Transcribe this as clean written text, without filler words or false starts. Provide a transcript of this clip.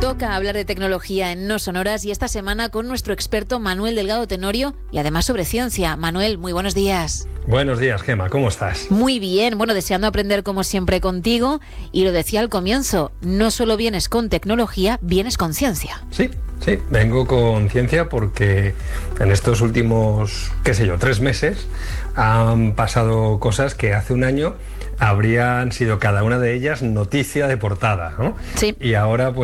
Toca hablar de tecnología en No Sonoras y esta semana con nuestro experto Manuel Delgado Tenorio y además sobre ciencia. Manuel, muy buenos días. Buenos días, Gemma, ¿cómo estás? Muy bien, bueno, deseando aprender como siempre contigo y lo decía al comienzo, no solo vienes con tecnología, vienes con ciencia. Sí, vengo con ciencia porque en estos últimos, 3 meses han pasado cosas que hace un año habrían sido cada una de ellas noticia de portada, ¿no? Sí. Y ahora pues